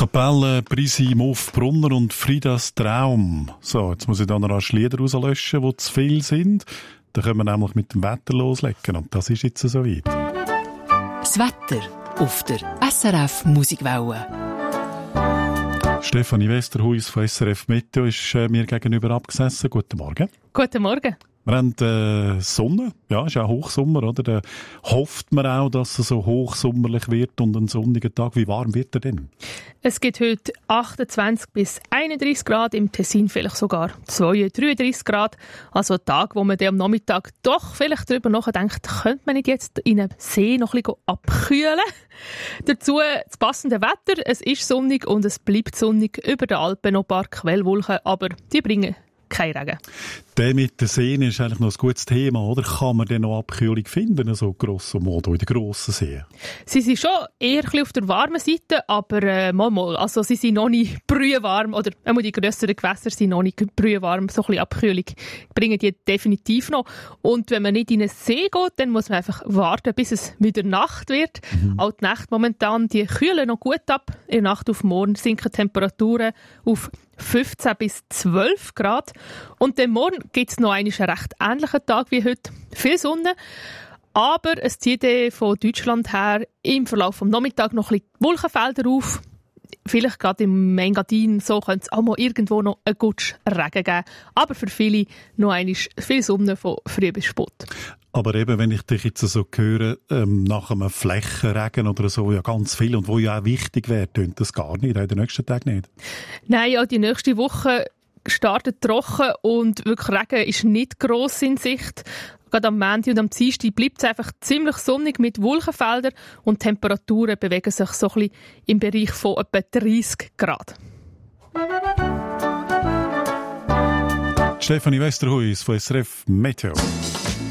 Kapelle, Brisi, Muff, Brunner und Friedas Traum. So, jetzt muss ich da noch rasch Lieder rauslöschen, die zu viel sind. Dann können wir nämlich mit dem Wetter loslegen. Und das ist jetzt so weit. Das Wetter auf der SRF Musikwelle. Stefanie Westerhuis von SRF Meteo ist mir gegenüber abgesessen. Guten Morgen. Guten Morgen. Wir haben Sonne, ja, ist auch Hochsommer, oder? Da hofft man auch, dass es so hochsommerlich wird und ein sonniger Tag. Wie warm wird er denn? Es gibt heute 28 bis 31 Grad, im Tessin vielleicht sogar 32, 33 Grad. Also ein Tag, wo man dann am Nachmittag doch vielleicht darüber nachdenkt, könnte man nicht jetzt in einem See noch ein bisschen abkühlen? Dazu das passende Wetter, es ist sonnig und es bleibt sonnig, über den Alpen noch ein paar Quellwolken, aber die bringen kein Regen. Der mit den Seen ist eigentlich noch ein gutes Thema, oder? Kann man denn noch Abkühlung finden, so grosso modo, in den grossen Seen? Sie sind schon eher ein bisschen auf der warmen Seite, aber mal. Also sie sind noch nicht brühwarm, oder die grösseren Gewässer sind noch nicht brühwarm. So ein bisschen Abkühlung bringen die definitiv noch. Und wenn man nicht in einen See geht, dann muss man einfach warten, bis es wieder Nacht wird. Auch die Nacht momentan, die kühlen noch gut ab. In der Nacht auf morgen sinken Temperaturen auf 15 bis 12 Grad. Und dann morgen gibt es noch einen recht ähnlichen Tag wie heute. Viel Sonne, aber es zieht von Deutschland her im Verlauf des Nachmittags noch ein bisschen Wolkenfelder auf. Vielleicht gerade im Engadin, so könnte es auch mal irgendwo noch einen Gutsch Regen geben. Aber für viele noch einmal viel Sonne von früh bis spät. Aber eben, wenn ich dich jetzt so höre, nach einem Flächenregen oder so, ja ganz viel und wo ja auch wichtig wäre, tönt das gar nicht, auch den nächsten Tag nicht? Nein, ja, die nächste Woche startet trocken und wirklich Regen ist nicht gross in Sicht. Gerade am Montag und am Dienstag bleibt es einfach ziemlich sonnig mit Wolkenfeldern und die Temperaturen bewegen sich so ein bisschen im Bereich von etwa 30 Grad. Stefanie Westerhuis von SRF Meteo.